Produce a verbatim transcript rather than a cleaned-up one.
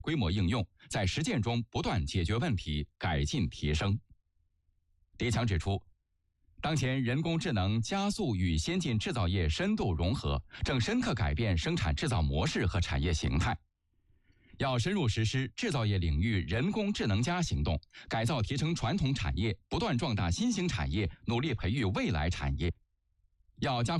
规模应用，在实践中不断解决问题，改进提升。李强指出，当前人工智能加速与先进制造业深度融合，正深刻改变生产制造模式和产业形态。要深入实施制造业领域人工智能加行动，改造提升传统产业，不断壮大新兴产业，努力培育未来产业。要加快